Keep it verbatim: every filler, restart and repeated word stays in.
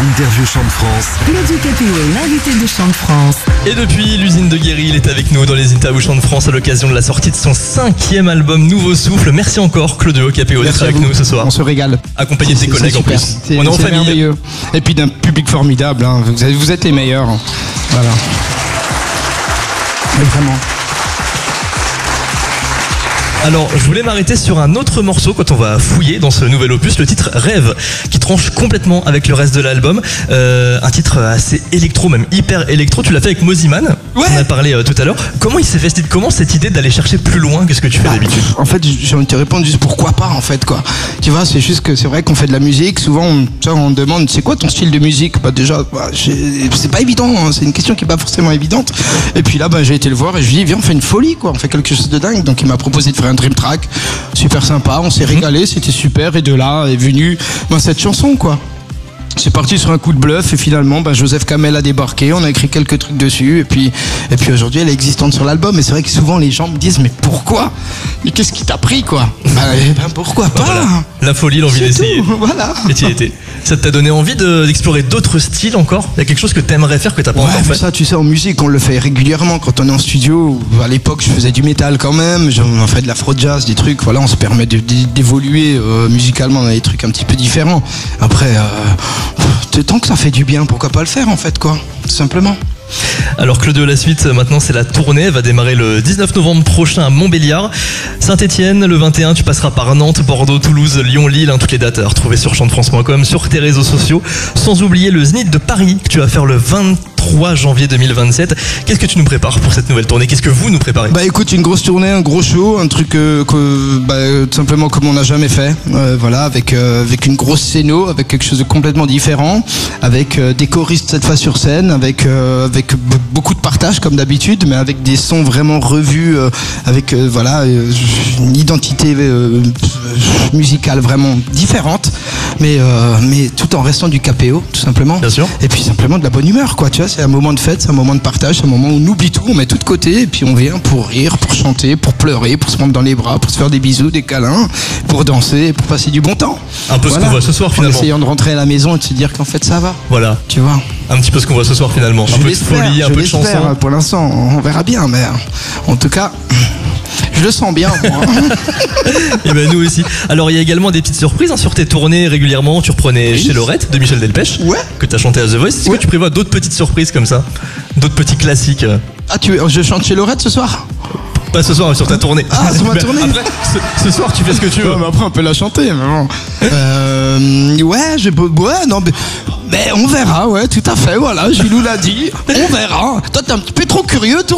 Interview Chant de France. Claudio Capéo est l'invité de Chant de France. Et depuis l'usine de Guéry, il est avec nous dans les interviews Chant de France à l'occasion de la sortie de son cinquième album Nouveau Souffle. Merci encore Claudio Capéo d'être avec nous ce soir. On se régale. Accompagné de tes collègues en plus. C'est, on est en c'est famille. Merveilleux. Et puis d'un public formidable. Hein. Vous, êtes, vous êtes les meilleurs. Voilà. Mais vraiment. Alors, je voulais m'arrêter sur un autre morceau quand on va fouiller dans ce nouvel opus, le titre Rêve, qui tranche complètement avec le reste de l'album. Euh, un titre assez électro, même hyper électro. Tu l'as fait avec Moziman, ouais. On en a parlé euh, tout à l'heure. Comment il s'est fait, comment cette idée d'aller chercher plus loin que ce que tu fais bah, d'habitude? En fait, j'ai envie de te répondre juste pourquoi pas, en fait, quoi. Tu vois, c'est juste que c'est vrai qu'on fait de la musique. Souvent, on, tu vois, on demande, c'est quoi ton style de musique? Bah, déjà, bah, c'est pas évident, hein. C'est une question qui est pas forcément évidente. Et puis là, bah, j'ai été le voir et je lui ai dit, viens, on fait une folie, quoi. On fait quelque chose de dingue. Donc, il m'a proposé de faire un dream track, super sympa, on s'est régalé, c'était super, et de là est venue ben, cette chanson, quoi. C'est parti sur un coup de bluff et finalement ben, Joseph Kamel a débarqué, on a écrit quelques trucs dessus et puis, et puis aujourd'hui elle est existante sur l'album. Et c'est vrai que souvent les gens me disent mais pourquoi? Mais qu'est-ce qui t'a pris, quoi? Ben, ben pourquoi pas, voilà. La folie, l'envie d'essayer. Voilà. Et tu y étais. Ça t'a donné envie de, d'explorer d'autres styles encore? Il y a quelque chose que t'aimerais faire que t'as pas ouais, encore fait? Ça, tu sais, en musique, on le fait régulièrement quand on est en studio. À l'époque, je faisais du métal quand même. On fait de l'afro-jazz, des trucs. Voilà, on se permet de, de, d'évoluer euh, musicalement dans des trucs un petit peu différents. Après, euh, tant que ça fait du bien, pourquoi pas le faire, en fait, quoi, tout simplement. Alors Claudio, la suite maintenant c'est la tournée, elle va démarrer le dix-neuf novembre prochain à Montbéliard, Saint-Etienne le vingt et un, tu passeras par Nantes, Bordeaux, Toulouse, Lyon, Lille, hein, toutes les dates à retrouver sur chant de france point com, sur tes réseaux sociaux, sans oublier le Zénith de Paris que tu vas faire le vingt-trois janvier deux mille vingt-sept. Qu'est-ce que tu nous prépares pour cette nouvelle tournée? Qu'est-ce que vous nous préparez? Bah écoute, une grosse tournée, un gros show, un truc euh, que bah, tout simplement comme on n'a jamais fait, euh, voilà, avec euh, avec une grosse scéno, avec quelque chose de complètement différent, avec euh, des choristes cette fois sur scène, avec euh, avec beaucoup de partage comme d'habitude, mais avec des sons vraiment revus, euh, avec euh, voilà euh, une identité euh, musicale vraiment différente, mais euh, mais tout en restant du K P O, tout simplement. Bien sûr. Et puis simplement de la bonne humeur, quoi. Tu vois, c'est un moment de fête, c'est un moment de partage, c'est un moment où on oublie tout, on met tout de côté, et puis on vient pour rire, pour chanter, pour pleurer, pour se prendre dans les bras, pour se faire des bisous, des câlins, pour danser, pour passer du bon temps. Un peu voilà. Ce qu'on voit ce soir finalement. En essayant de rentrer à la maison et de se dire qu'en fait ça va. Voilà. Tu vois. Un petit peu ce qu'on voit ce soir finalement. Je un peu de folie, un peu de chanson. Pour l'instant, on verra bien, mais en tout cas, je le sens bien, moi. Et ben nous aussi. Alors il y a également des petites surprises hein, sur tes tournées régulièrement. Tu reprenais oui. Chez Lorette de Michel Delpech, ouais. Que tu as chanté à The Voice. Est-ce ouais. que tu prévois d'autres petites surprises comme ça, d'autres petits classiques? Ah, tu, je chante chez Lorette ce soir? Pas ce soir, mais sur ta tournée. Ah, sur ma tournée. Après, ce, ce soir, tu fais ce que tu veux. Ouais, mais après, on peut la chanter, mais bon. Euh, ouais, je peux. Ouais, non, mais. Mais on verra, ouais, tout à fait, voilà. Gilou l'a dit. On verra. Toi, t'es un petit peu trop curieux, toi.